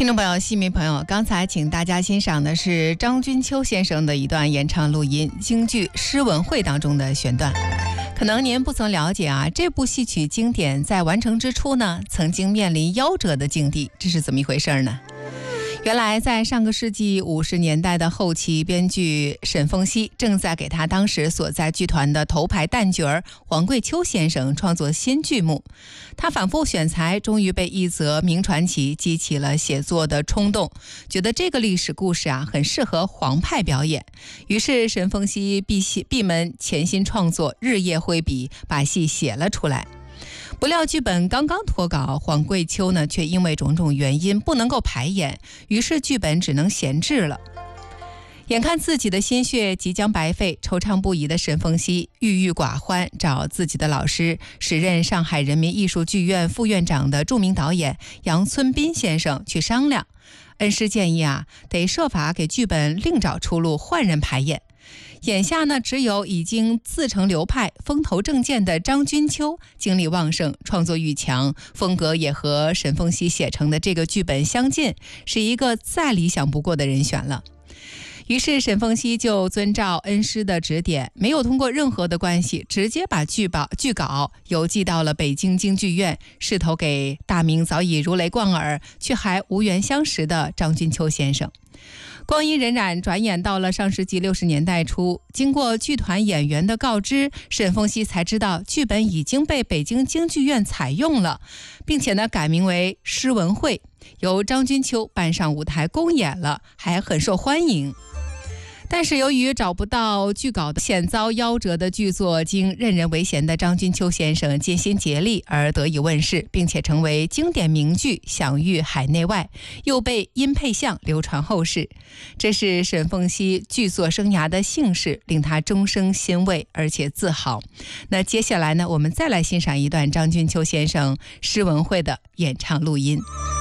听众朋友、戏迷朋友，刚才请大家欣赏的是张君秋先生的一段演唱录音，京剧《诗文会》当中的选段。可能您不曾了解啊，这部戏曲经典在完成之初呢，曾经面临夭折的境地，这是怎么一回事呢？原来在上个世纪50年代的后期，编剧沈凤溪正在给他当时所在剧团的头牌旦角黄桂秋先生创作新剧目。他反复选材，终于被一则名传奇激起了写作的冲动，觉得这个历史故事啊很适合黄派表演。于是沈凤溪闭门潜心创作，日夜挥笔把戏写了出来。不料剧本刚刚脱稿，黄桂秋呢却因为种种原因不能够排演，于是剧本只能闲置了。眼看自己的心血即将白费，惆怅不已的沈凤溪郁郁寡欢，找自己的老师，时任上海人民艺术剧院副院长的著名导演杨村斌先生去商量。恩师建议啊，得设法给剧本另找出路，换人排演。眼下呢，只有已经自成流派、风头正劲的张君秋精力旺盛，创作欲强，风格也和沈凤溪写成的这个剧本相近，是一个再理想不过的人选了。于是沈凤溪就遵照恩师的指点，没有通过任何的关系，直接把剧稿邮寄到了北京京剧院，势头给大名早已如雷贯耳却还无缘相识的张君秋先生。光阴荏苒，转眼到了上世纪60年代初，经过剧团演员的告知，沈凤溪才知道剧本已经被北京京剧院采用了，并且呢改名为《诗文会》，由张君秋搬上舞台公演了，还很受欢迎。但是由于找不到剧稿的险遭夭折的剧作，经任人唯贤的张君秋先生尽心竭力而得以问世，并且成为经典名剧，享誉海内外，又被殷配相流传后世。这是沈凤溪剧作生涯的幸事，令他终生欣慰而且自豪。那接下来呢，我们再来欣赏一段张君秋先生诗文会的演唱录音。